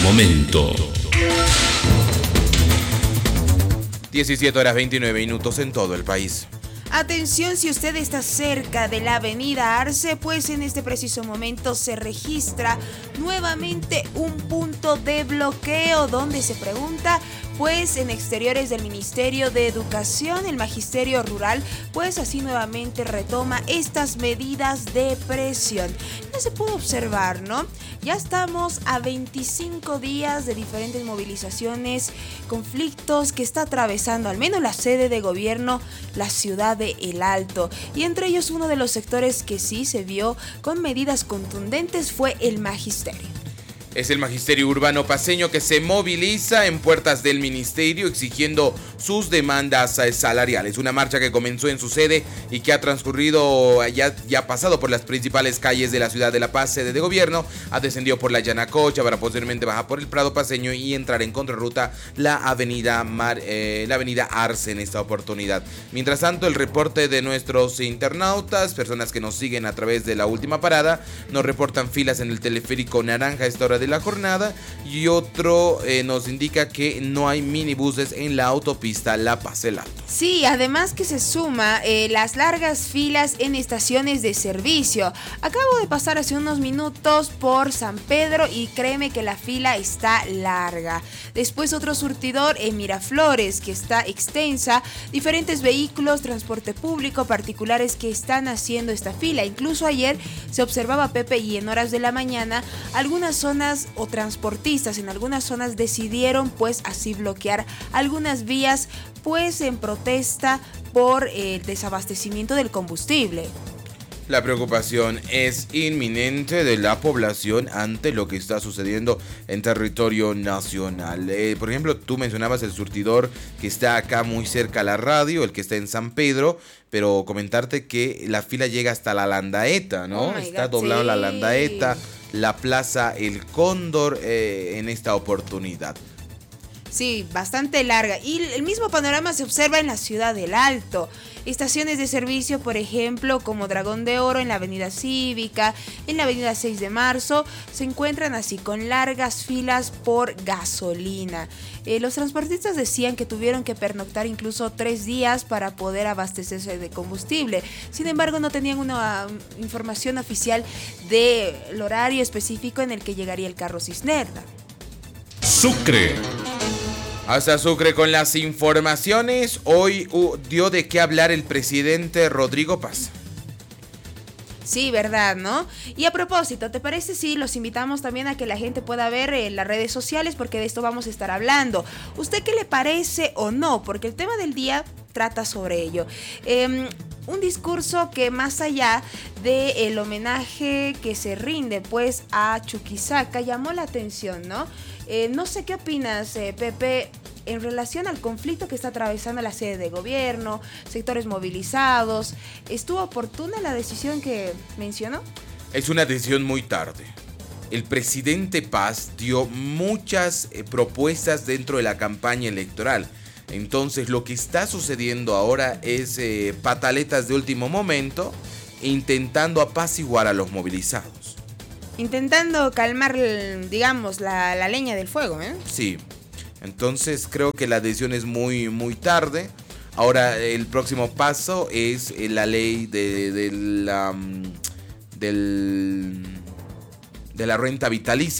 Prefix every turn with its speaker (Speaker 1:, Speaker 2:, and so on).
Speaker 1: momento.
Speaker 2: 17:29 en todo el país.
Speaker 3: Atención, si usted está cerca de la avenida Arce, pues en este preciso momento se registra nuevamente un punto de bloqueo donde se pregunta, pues en exteriores del Ministerio de Educación, el Magisterio Rural, pues así nuevamente retoma estas medidas de presión. Ya se pudo observar, ¿no? Ya estamos a 25 días de diferentes movilizaciones, conflictos que está atravesando al menos la sede de gobierno, la ciudad de El Alto. Y entre ellos uno de los sectores que sí se vio con medidas contundentes fue el Magisterio.
Speaker 2: Es el Magisterio Urbano Paceño que se moviliza en puertas del ministerio exigiendo sus demandas salariales. Una marcha que comenzó en su sede y que ha transcurrido, ya ha pasado por las principales calles de la ciudad de La Paz, sede de gobierno, ha descendido por la Yanacocha para posteriormente bajar por el Prado Paceño y entrar en contrarruta la avenida Arce en esta oportunidad. Mientras tanto, el reporte de nuestros internautas, personas que nos siguen a través de La Última Parada, nos reportan filas en el teleférico Naranja a esta hora de la jornada, y otro nos indica que no hay minibuses en la autopista La Paz El Alto.
Speaker 3: Sí, además que se suma las largas filas en estaciones de servicio. Acabo de pasar hace unos minutos por San Pedro y créeme que la fila está larga. Después otro surtidor en Miraflores que está extensa, diferentes vehículos, transporte público, particulares que están haciendo esta fila. Incluso ayer se observaba, Pepe, y en horas de la mañana algunas zonas o transportistas en algunas zonas decidieron pues así bloquear algunas vías pues en protesta por el desabastecimiento del combustible.
Speaker 2: La preocupación es inminente de la población ante lo que está sucediendo en territorio nacional. Por ejemplo, tú mencionabas el surtidor que está acá muy cerca a la radio, el que está en San Pedro, pero comentarte que la fila llega hasta la Landaeta, ¿no? Está doblado
Speaker 3: sí.
Speaker 2: la Landaeta, la Plaza El Cóndor en esta oportunidad.
Speaker 3: Sí, bastante larga. Y el mismo panorama se observa en la ciudad del Alto. Estaciones de servicio, por ejemplo, como Dragón de Oro en la avenida Cívica, en la avenida 6 de marzo, se encuentran así con largas filas por gasolina. Los transportistas decían que tuvieron que pernoctar incluso 3 días para poder abastecerse de combustible. Sin embargo, no tenían una información oficial del horario específico en el que llegaría el carro Cisnerna.
Speaker 1: Sucre.
Speaker 2: Hasta Sucre con las informaciones. Hoy dio de qué hablar el presidente Rodrigo Paz.
Speaker 3: Sí, verdad, ¿no? Y a propósito, ¿te parece si los invitamos también a que la gente pueda ver en las redes sociales? Porque de esto vamos a estar hablando. ¿Usted qué le parece o no? Porque el tema del día trata sobre ello. Un discurso que más allá del homenaje que se rinde pues a Chuquisaca llamó la atención, ¿no? No sé qué opinas, Pepe, en relación al conflicto que está atravesando la sede de gobierno, sectores movilizados. ¿Estuvo oportuna la decisión que mencionó?
Speaker 2: Es una decisión muy tarde. El presidente Paz dio muchas propuestas dentro de la campaña electoral. Entonces lo que está sucediendo ahora es pataletas de último momento, intentando apaciguar a los movilizados.
Speaker 3: Intentando calmar, digamos, la leña del fuego, ¿eh?
Speaker 2: Sí, entonces creo que la decisión es muy, muy tarde. Ahora el próximo paso es la ley de la renta vitalicia.